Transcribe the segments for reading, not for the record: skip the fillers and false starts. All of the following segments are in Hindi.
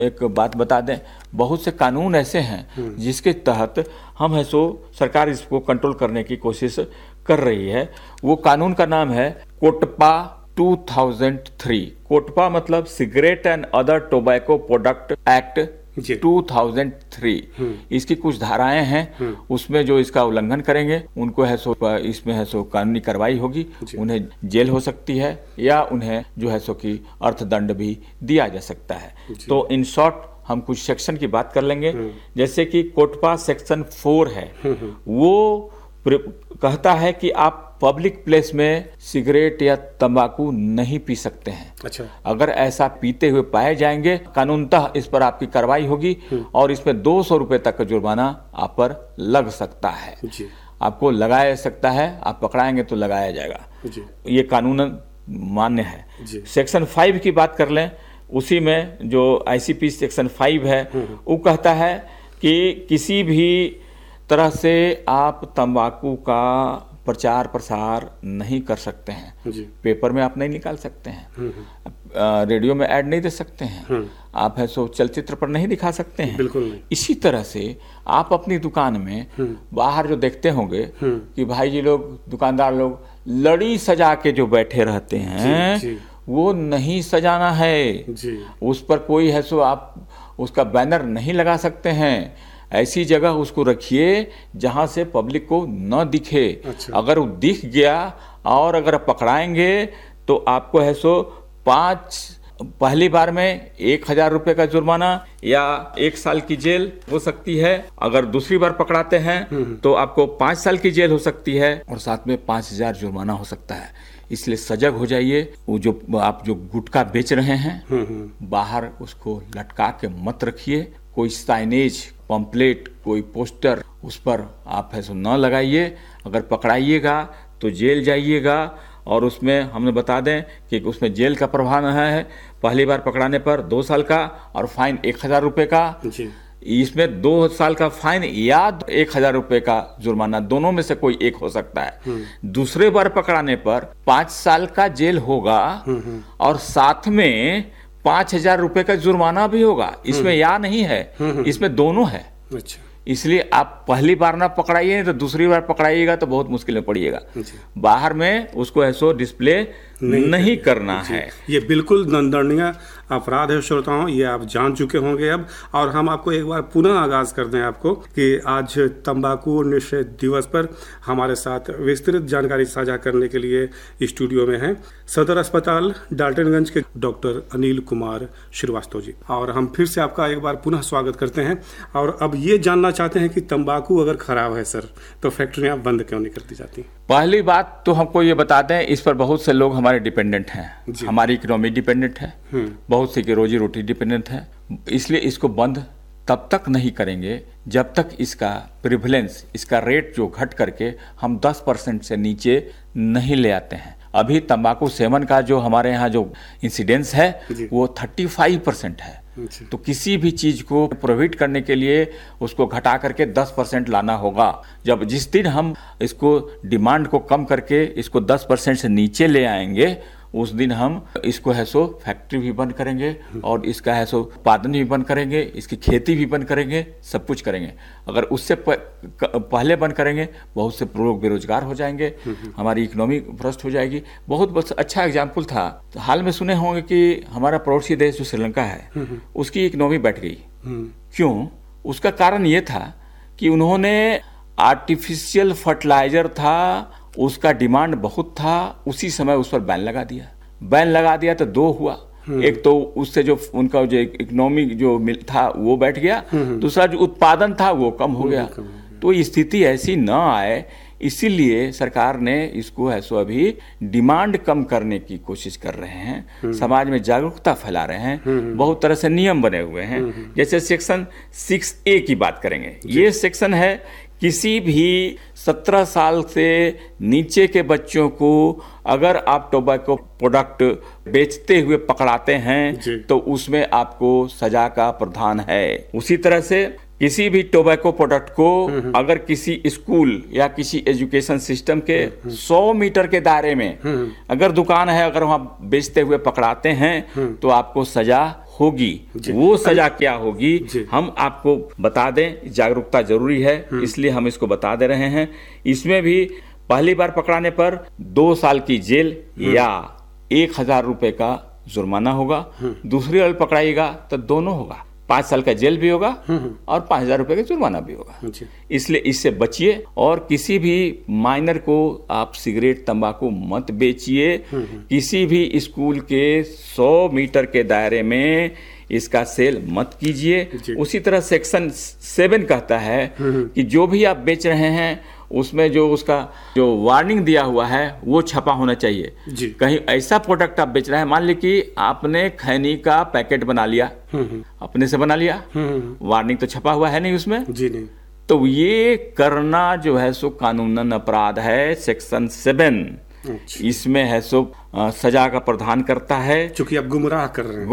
एक बात बता दें, बहुत से कानून ऐसे हैं जिसके तहत हम है सो सरकार इसको कंट्रोल करने की कोशिश कर रही है। वो कानून का नाम है कोटपा 2003। कोटपा मतलब cigarette and other tobacco product act 2003। इसकी कुछ धाराएं हैं, उसमें जो इसका उल्लंघन करेंगे उनको है सो इसमें है सो कानूनी कार्रवाई होगी, उन्हें जेल हो सकती है या उन्हें जो है सो कि अर्थदंड भी दिया जा सकता है। तो इन शॉर्ट हम कुछ सेक्शन की बात कर लेंगे। जैसे कि कोटपा सेक्शन 4 है, वो कहता है कि आप पब्लिक प्लेस में सिगरेट या तंबाकू नहीं पी सकते हैं। अच्छा। अगर ऐसा पीते हुए पाए जाएंगे, कानूनतः इस पर आपकी कार्रवाई होगी और इसमें 200 रुपए तक का जुर्माना आप पर लग सकता है। जी। आपको लगाया सकता है, आप पकड़ाएंगे तो लगाया जाएगा। जी। ये कानूनन मान्य है। जी। सेक्शन 5 की बात कर लें, उसी में जो ICP सेक्शन 5 है वो कहता है कि किसी भी तरह से आप तंबाकू का प्रचार प्रसार नहीं कर सकते हैं। जी। पेपर में आप नहीं निकाल सकते हैं, रेडियो में ऐड नहीं दे सकते हैं, आप है सो चलचित्र पर नहीं दिखा सकते हैं। बिल्कुल नहीं। इसी तरह से आप अपनी दुकान में बाहर जो देखते होंगे कि भाई जी लोग, दुकानदार लोग लड़ी सजा के जो बैठे रहते हैं, जी। वो नहीं सजाना है। जी। उस पर कोई है सो आप उसका बैनर नहीं लगा सकते हैं। ऐसी जगह उसको रखिए जहां से पब्लिक को न दिखे। अच्छा। अगर वो दिख गया और अगर पकड़ाएंगे तो आपको है सो पहली बार में 1000 रुपए का जुर्माना या 1 साल की जेल हो सकती है। अगर दूसरी बार पकड़ाते हैं तो आपको 5 साल की जेल हो सकती है और साथ में 5000 जुर्माना हो सकता है। इसलिए सजग हो जाइए। वो जो आप जो गुटखा बेच रहे हैं बाहर उसको लटका के मत रखिए। कोई साइनेज, पंपलेट, कोई पोस्टर उस पर आप है सो न लगाइए। अगर पकड़ाइएगा तो जेल जाइएगा और उसमें हमने बता दें कि उसमें जेल का प्रावधान है। पहली बार पकड़ाने पर 2 साल का और फाइन 1000 रुपए का। जी। इसमें 2 साल का फाइन या 1000 रुपए का जुर्माना, दोनों में से कोई एक हो सकता है। दूसरे बार पकड़ाने पर 5 साल का जेल होगा और साथ में 5000 रुपए का जुर्माना भी होगा। इसमें या नहीं है, इसमें दोनों है। अच्छा। इसलिए आप पहली बार ना पकड़ाइए तो दूसरी बार पकड़ाइएगा तो बहुत मुश्किल में पड़िएगा। बाहर में उसको ऐसो डिस्प्ले नहीं करना है। ये बिल्कुल दंडनीय अपराध है श्रोताओं, ये आप जान चुके होंगे अब। और हम आपको एक बार पुनः आगाज कर दें आपको कि आज तंबाकू निषेध दिवस पर हमारे साथ विस्तृत जानकारी साझा करने के लिए स्टूडियो में हैं सदर अस्पताल डाल्टनगंज के डॉक्टर अनिल कुमार श्रीवास्तव जी। और हम फिर से आपका एक बार पुनः स्वागत करते हैं और अब ये जानना चाहते हैं कि तंबाकू अगर खराब है सर, तो फैक्ट्रियां बंद क्यों नहीं करती जाती? पहली बात तो हमको ये बता दें, इस पर बहुत से लोग हमारे डिपेंडेंट हैं। हमारी इकोनॉमी डिपेंडेंट है, बहुत सी की रोजी रोटी डिपेंडेंट है। इसलिए इसको बंद तब तक नहीं करेंगे जब तक इसका प्रिवलेंस, इसका रेट जो घट करके हम 10% से नीचे नहीं ले आते हैं। अभी तंबाकू सेवन का जो हमारे यहाँ जो इंसिडेंस है वो 35% है। तो किसी भी चीज को प्रोहिबिट करने के लिए उसको घटा करके 10% लाना होगा। जब जिस दिन हम इसको डिमांड को कम करके इसको 10% से नीचे ले आएंगे, उस दिन हम इसको है सो फैक्ट्री भी बंद करेंगे और इसका है सो उत्पादन भी बंद करेंगे, इसकी खेती भी बंद करेंगे, सब कुछ करेंगे। अगर उससे पहले बंद करेंगे बहुत से लोग बेरोजगार हो जाएंगे, हमारी इकोनॉमी भ्रष्ट हो जाएगी। बहुत अच्छा एग्जाम्पल था, हाल में सुने होंगे कि हमारा पड़ोसी देश जो श्रीलंका है उसकी इकोनॉमी बैठ गई। क्यों? उसका कारण ये था कि उन्होंने आर्टिफिशियल फर्टिलाइजर था, उसका डिमांड बहुत था, उसी समय उस पर बैन लगा दिया। बैन लगा दिया तो 2 हुआ। एक तो उससे जो उनका जो इकोनॉमी जो था वो बैठ गया, दूसरा जो उत्पादन था वो कम हो गया। तो स्थिति ऐसी न आए, इसीलिए सरकार ने इसको है सो अभी डिमांड कम करने की कोशिश कर रहे हैं, समाज में जागरूकता फैला रहे हैं, बहुत तरह से नियम बने हुए हैं। जैसे सेक्शन 6A की बात करेंगे, ये सेक्शन है किसी भी 17 साल से नीचे के बच्चों को अगर आप टोबैको प्रोडक्ट बेचते हुए पकड़ाते हैं तो उसमें आपको सजा का प्रावधान है। उसी तरह से किसी भी टोबैको प्रोडक्ट को अगर किसी स्कूल या किसी एजुकेशन सिस्टम के 100 मीटर के दायरे में अगर दुकान है, अगर वहां बेचते हुए पकड़ाते हैं तो आपको सजा होगी, वो सजा क्या होगी हम आपको बता दें। जागरूकता जरूरी है, इसलिए हम इसको बता दे रहे हैं। इसमें भी पहली बार पकड़ाने पर 2 साल की जेल या 1000 रुपए का जुर्माना होगा। दूसरी बार पकड़ाइएगा तो दोनों होगा, 5 साल का जेल भी होगा और 5000 रुपए का जुर्माना भी होगा। इसलिए इससे बचिए और किसी भी माइनर को आप सिगरेट तंबाकू मत बेचिए। किसी भी स्कूल के 100 मीटर के दायरे में इसका सेल मत कीजिए। उसी तरह सेक्शन 7 कहता है कि जो भी आप बेच रहे हैं उसमें जो उसका जो वार्निंग दिया हुआ है वो छपा होना चाहिए। कहीं ऐसा प्रोडक्ट आप बेच रहे हैं, मान ली कि आपने खैनी का पैकेट बना लिया, अपने से बना लिया, वार्निंग तो छपा हुआ है नहीं उसमें जी नहीं, तो ये करना जो है सो कानूनन अपराध है। सेक्शन 7 इसमें है सो सजा का प्रावधान करता है। चूंकि आप गुमराह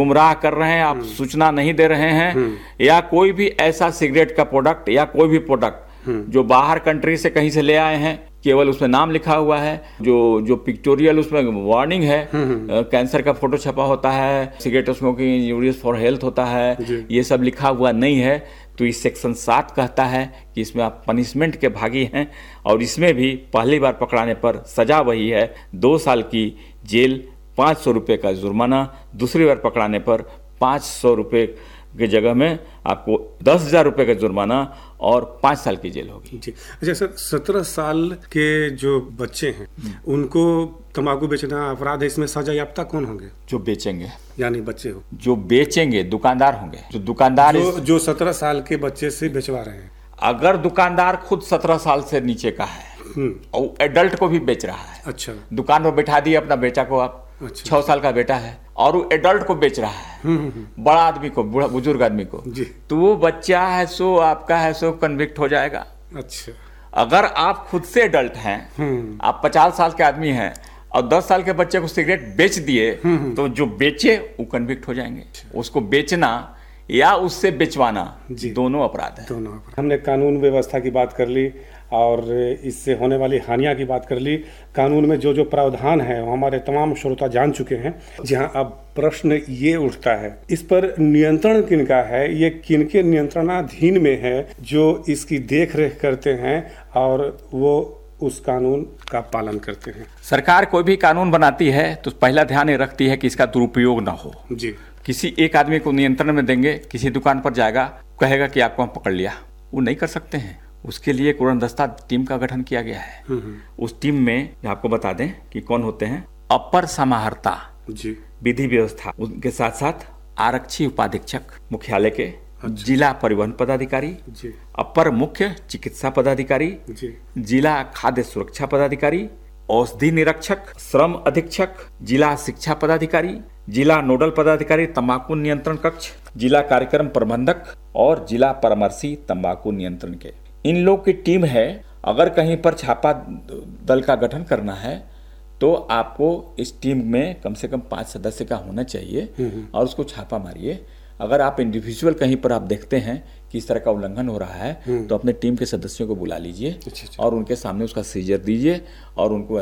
कर रहे हैं, आप सूचना नहीं दे रहे हैं, या कोई भी ऐसा सिगरेट का प्रोडक्ट या कोई भी प्रोडक्ट जो बाहर कंट्री से कहीं से ले आए हैं, केवल उसमें नाम लिखा हुआ है, जो पिक्टोरियल उसमें वार्निंग है, कैंसर का फोटो छपा होता है, cigarette smoking injurious for health होता है, ये सब लिखा हुआ नहीं है, तो इस सेक्शन 7 कहता है कि इसमें आप पनिशमेंट के भागी हैं। और इसमें भी पहली बार पकड़ाने पर सजा वही है, 2 साल की जेल, 500 रुपये का जुर्माना। दूसरी बार पकड़ाने पर 500 रुपये की जगह में आपको 10,000 रुपये का जुर्माना और 5 साल की जेल होगी। जी अच्छा सर, 17 साल के जो बच्चे हैं उनको तंबाकू बेचना अपराध है, इसमें सजा याफ्ता कौन होंगे? जो बेचेंगे, यानी बच्चे हो जो बेचेंगे, दुकानदार होंगे। जो दुकानदार जो 17 साल के बच्चे से बेचवा रहे हैं, अगर दुकानदार खुद 17 साल से नीचे का है और एडल्ट को भी बेच रहा है, अच्छा, दुकान पर बैठा दिए अपना बेटा को, आप 6 साल का बेटा है और वो एडल्ट को बेच रहा है, बड़ा आदमी को, बुजुर्ग आदमी को, तो वो बच्चा है सो आपका है सो कन्विक्ट हो जाएगा। अच्छा, अगर आप खुद से एडल्ट हैं, आप 50 साल के आदमी हैं और 10 साल के बच्चे को सिगरेट बेच दिए, तो जो बेचे वो कन्विक्ट हो जाएंगे। उसको बेचना या उससे बेचवाना दोनों अपराध है। हमने कानून व्यवस्था की बात कर ली और इससे होने वाली हानियां की बात कर ली। कानून में जो जो प्रावधान है वो हमारे तमाम श्रोता जान चुके हैं। जहां अब प्रश्न ये उठता है, इस पर नियंत्रण किनका है, ये किनके नियंत्रणाधीन में है जो इसकी देखरेख करते हैं और वो उस कानून का पालन करते हैं? सरकार कोई भी कानून बनाती है तो पहला ध्यान ये रखती है कि इसका दुरुपयोग ना हो। जी, किसी एक आदमी को नियंत्रण में देंगे, किसी दुकान पर जाएगा, कहेगा कि आपको हम पकड़ लिया, वो नहीं कर सकते हैं। उसके लिए एक उड़नदस्ता टीम का गठन किया गया है। उस टीम में आपको बता दें कि कौन होते हैं। अपर समाहर्ता विधि व्यवस्था, उनके साथ साथ आरक्षी उपाधीक्षक मुख्यालय के, जिला परिवहन पदाधिकारी, अपर मुख्य चिकित्सा पदाधिकारी, जिला खाद्य सुरक्षा पदाधिकारी, औषधि निरीक्षक, श्रम अधीक्षक, जिला शिक्षा पदाधिकारी, जिला नोडल पदाधिकारी तंबाकू नियंत्रण कक्ष, जिला कार्यक्रम प्रबंधक और जिला परामर्शी तंबाकू नियंत्रण के। इन लोग की टीम है। अगर कहीं पर छापा दल का गठन करना है तो आपको इस टीम में कम से कम 5 सदस्य का होना चाहिए और उसको छापा मारिए। अगर आप इंडिविजुअल कहीं पर आप देखते हैं कि इस तरह का उल्लंघन हो रहा है तो अपने टीम के सदस्यों को बुला लीजिए और उनके सामने उसका सीजर दीजिए और उनको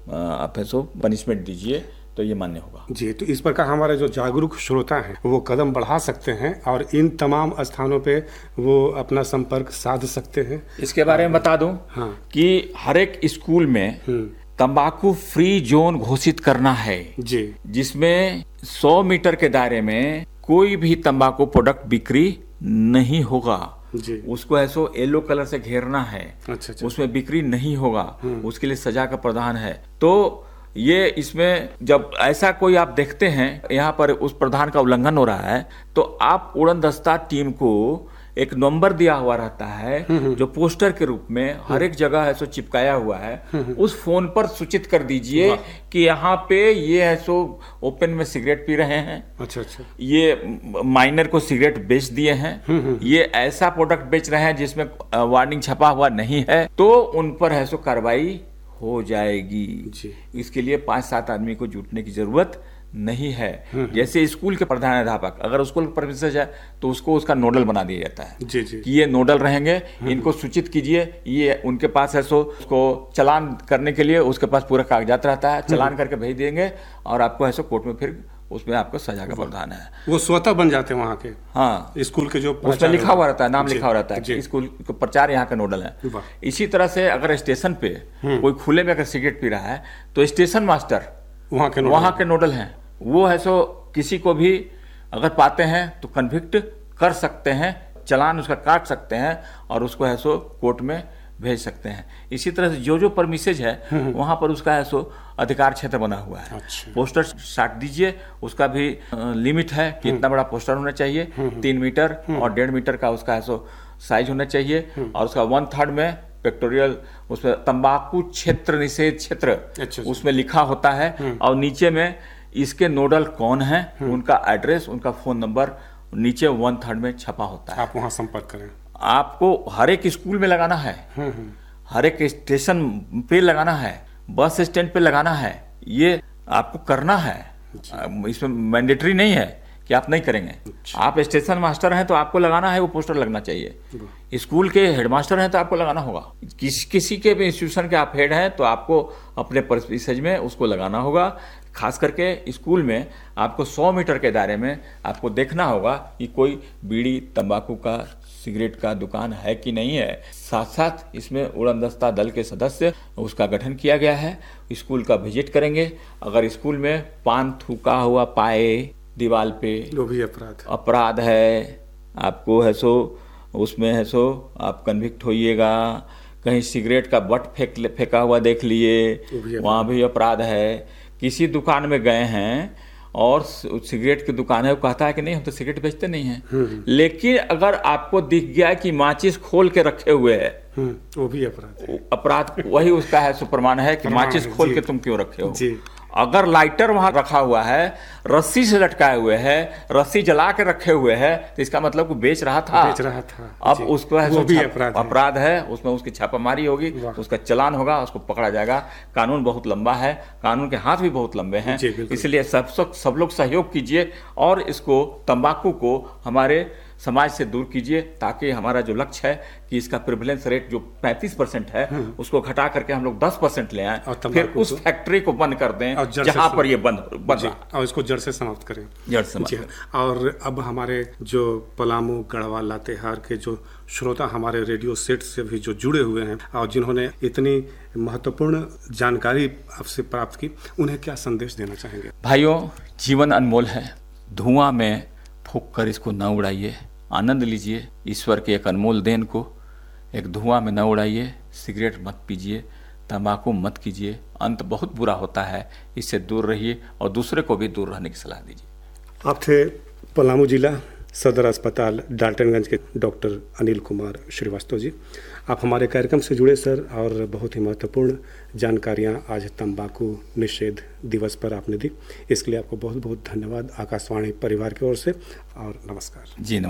ऐसो पनिशमेंट दीजिए, तो ये मान्य होगा। जी, तो इस प्रकार हमारे जो जागरूक श्रोता हैं वो कदम बढ़ा सकते हैं और इन तमाम स्थानों पे वो अपना संपर्क साध सकते हैं। इसके बारे में बता दूं कि हर एक स्कूल में तंबाकू फ्री जोन घोषित करना है जी, जिसमें 100 मीटर के दायरे में कोई भी तंबाकू प्रोडक्ट बिक्री नहीं होगा जी। उसको ऐसो येलो कलर से घेरना है। अच्छा। उसमें बिक्री नहीं होगा, उसके लिए सजा का प्रावधान है। तो ये इसमें जब ऐसा कोई आप देखते हैं यहाँ पर उस प्रावधान का उल्लंघन हो रहा है तो आप उड़नदस्ता टीम को एक नंबर दिया हुआ रहता है जो पोस्टर के रूप में हर एक जगह है सो चिपकाया हुआ है। उस फोन पर सूचित कर दीजिए कि यहाँ पे ये है सो ओपन में सिगरेट पी रहे हैं। अच्छा अच्छा, ये माइनर को सिगरेट बेच दिए हैं, ये ऐसा प्रोडक्ट बेच रहे हैं जिसमें वार्निंग छपा हुआ नहीं है, तो उन पर है सो कार्रवाई हो जाएगी जी। इसके लिए 5-7 आदमी को जुटने की जरूरत नहीं है। जैसे स्कूल के प्रधानाध्यापक अगर स्कूल का प्रोफेसर है तो उसको उसका नोडल बना दिया जाता है जी जी। कि ये नोडल रहेंगे, इनको सूचित कीजिए। ये उनके पास है सो उसको चालान करने के लिए उसके पास पूरा कागजात रहता है, चालान करके भेज देंगे और आपको है सो कोर्ट में फिर उसमें आपको सजा का प्रावधान है। वो स्वतः बन जाते हैं वहाँ के, हाँ, स्कूल के जो उसमें लिखा हुआ रहता है, नाम लिखा हुआ रहता है कि स्कूल के प्रचार यहाँ के नोडल है। इसी तरह से अगर स्टेशन पे कोई खुले में अगर सिगरेट पी रहा है तो स्टेशन मास्टर वहाँ के नोडल हैं। वो है सो किसी को भी अगर पाते हैं तो कन्विक्ट कर सकते हैं, चालान उसका काट सकते हैं और उसको है सो कोर्ट में भेज सकते हैं। इसी तरह से जो परमिसेज है वहाँ पर उसका है सो अधिकार क्षेत्र बना हुआ है। अच्छा। पोस्टर साट दीजिए, उसका भी लिमिट है कि इतना बड़ा पोस्टर होना चाहिए, 3 मीटर और 1.5 मीटर का उसका है सो साइज होना चाहिए और उसका 1/3 में पिक्टोरियल उसमें तंबाकू क्षेत्र निषेध क्षेत्र उसमें लिखा होता है और नीचे में इसके नोडल कौन है, उनका एड्रेस, उनका फोन नंबर नीचे 1/3 में छपा होता है। आप वहाँ संपर्क करें। आपको हर एक स्कूल में लगाना है, हर एक स्टेशन पे लगाना है, बस स्टैंड पे लगाना है, ये आपको करना है। इसमें मैंडेटरी नहीं है कि आप नहीं करेंगे। आप स्टेशन मास्टर हैं तो आपको लगाना है, वो पोस्टर लगना चाहिए। स्कूल के हेडमास्टर हैं तो आपको लगाना होगा। किसी के भी इंस्टीट्यूशन के आप हेड हैं तो आपको अपने परिसर में उसको लगाना होगा। खास करके स्कूल में आपको 100 मीटर के दायरे में आपको देखना होगा कि कोई बीड़ी, तंबाकू का, सिगरेट का दुकान है कि नहीं है। साथ साथ इसमें उड़नदस्ता दल के सदस्य उसका गठन किया गया है। स्कूल का विजिट करेंगे। अगर स्कूल में पान थूका हुआ पाए दीवार पे, वो भी अपराध है, आपको है सो उसमें है सो आप कन्विक्ट होइएगा। कहीं सिगरेट का बट फेंका हुआ देख लिए, वहाँ भी अपराध है। किसी दुकान में गए हैं और सिगरेट की दुकान है, वो कहता है कि नहीं हम तो सिगरेट बेचते नहीं हैं, लेकिन अगर आपको दिख गया कि माचिस खोल के रखे हुए है, वो भी अपराध है। अपराध वही उसका है सुप्रमाण है कि माचिस खोल के तुम क्यों रखे हो। अगर लाइटर वहां रखा हुआ है, रस्सी से लटकाए हुए है, रस्सी जला के रखे हुए है, तो इसका मतलब वो बेच रहा था। अब उसको अपराध है, उसमें उसकी छापामारी होगी, उसका चालान होगा, उसको पकड़ा जाएगा। कानून बहुत लंबा है, कानून के हाथ भी बहुत लंबे हैं, इसलिए सब लोग सहयोग कीजिए और इसको तंबाकू को हमारे समाज से दूर कीजिए, ताकि हमारा जो लक्ष्य है कि इसका प्रिवलेंस रेट जो 35% है उसको घटा करके हम लोग 10% ले आए, फिर उस फैक्ट्री को बंद कर दें जहां पर ये बंद और इसको जड़ से समाप्त करें। जड़ से और अब हमारे जो पलामू, गढ़वाल, लातेहार के जो श्रोता हमारे रेडियो सेट से भी जो जुड़े हुए हैं और जिन्होंने इतनी महत्वपूर्ण जानकारी आपसे प्राप्त की, उन्हें क्या संदेश देना चाहेंगे? भाइयों, जीवन अनमोल है, धुआं में फूंक कर इसको न उड़ाइए, आनंद लीजिए ईश्वर के एक अनमोल देन को। एक धुआं में न उड़ाइए, सिगरेट मत पीजिए, तंबाकू मत कीजिए, अंत बहुत बुरा होता है, इससे दूर रहिए और दूसरे को भी दूर रहने की सलाह दीजिए। आप थे पलामू जिला सदर अस्पताल डाल्टनगंज के डॉक्टर अनिल कुमार श्रीवास्तव जी। आप हमारे कार्यक्रम से जुड़े सर, और बहुत ही महत्वपूर्ण जानकारियां आज तंबाकू निषेध दिवस पर आपने दी। इसके लिए आपको बहुत बहुत धन्यवाद आकाशवाणी परिवार की ओर से, और नमस्कार। जी नमस्कार।